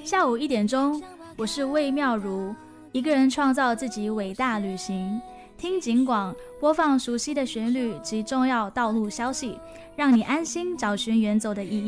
下午1点钟，我是魏妙如，一个人创造自己伟大旅行。听警广，播放熟悉的旋律及重要道路消息，让你安心找寻远走的意义。